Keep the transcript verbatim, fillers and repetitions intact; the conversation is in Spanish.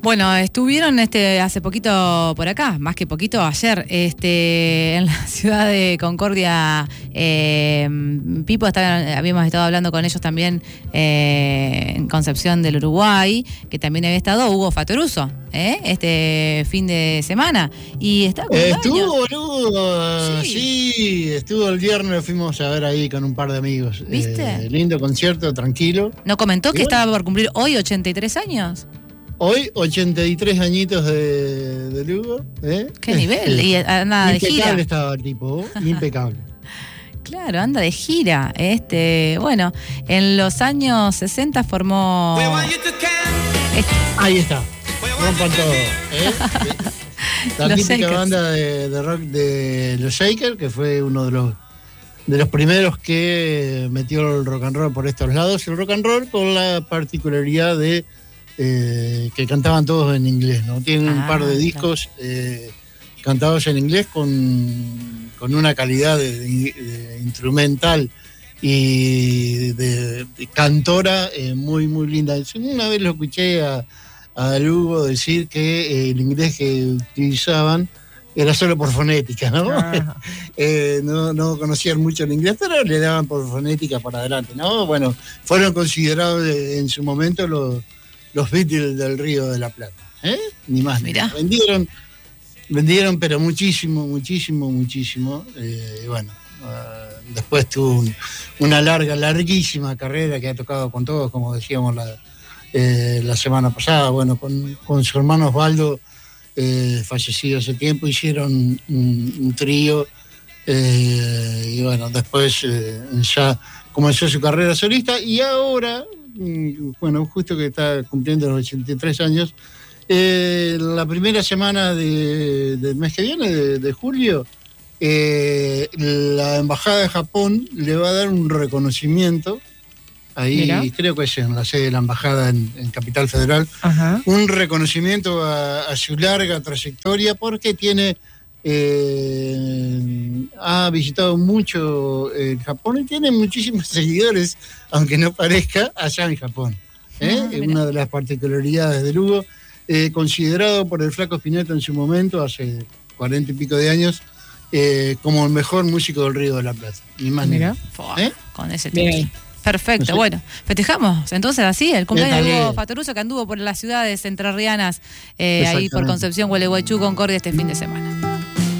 Bueno, estuvieron este hace poquito por acá, más que poquito, ayer, este en la ciudad de Concordia. Eh, Pipo, está, habíamos estado hablando con ellos también eh, en Concepción del Uruguay, que también había estado Hugo Fattoruso, ¿eh? este fin de semana. Y está eh, Estuvo, boludo. Sí. sí, estuvo el viernes, lo fuimos a ver ahí con un par de amigos. ¿Viste? Eh, lindo concierto, tranquilo. ¿No comentó que bueno, estaba por cumplir hoy ochenta y tres años? Hoy, ochenta y tres añitos de, de Lugo. ¿eh? ¿Qué nivel? Y anda de gira. Impecable estaba el tipo, impecable. Claro, anda de gira. Este, bueno, en los años sesenta formó... Este. Ahí está. Rompan todo. ¿eh? La Los típica Shakers. banda de, de rock de los Shakers, que fue uno de los de los primeros que metió el rock and roll por estos lados. El rock and roll con la particularidad de eh, que cantaban todos en inglés, ¿no? Tienen ah, un par de discos claro. eh, cantados en inglés con, con una calidad de, de, de instrumental y de, de cantora eh, muy, muy linda. Una vez lo escuché a, a Lugo decir que eh, el inglés que utilizaban era solo por fonética, ¿no? eh, no, no conocían mucho el inglés, pero le daban por fonética para adelante, ¿no? Bueno, fueron considerados en su momento los, los Beatles del Río de la Plata, ¿eh? Ni más ni menos. Vendieron, vendieron, pero muchísimo, muchísimo, muchísimo. Eh, y bueno, uh, después tuvo un, una larga, larguísima carrera que ha tocado con todos, como decíamos la, eh, la semana pasada. Bueno, con, con su hermano Osvaldo, Eh, fallecido hace tiempo, hicieron un, un trío eh, y bueno, después eh, ya comenzó su carrera solista y ahora, bueno, justo que está cumpliendo los ochenta y tres años, eh, la primera semana de, del mes que viene, de, de julio, eh, la Embajada de Japón le va a dar un reconocimiento. Ahí Mira. creo que es en la sede de la embajada en, en Capital Federal. Ajá. Un reconocimiento a, a su larga trayectoria porque tiene eh, ha visitado mucho el Japón y tiene muchísimos seguidores, aunque no parezca, allá en Japón. ¿eh? Ah, Una de las particularidades de Lugo, eh, considerado por el Flaco Spinetta en su momento, hace cuarenta y pico de años, eh, como el mejor músico del Río de la Plata. Ni más ni menos. ¿Eh? Con ese título. Perfecto, no sé. Bueno, festejamos entonces así el cumpleaños de Hugo Fattoruso, que anduvo por las ciudades entrerrianas, eh, ahí por Concepción, Gualeguaychú, Concordia este fin de semana.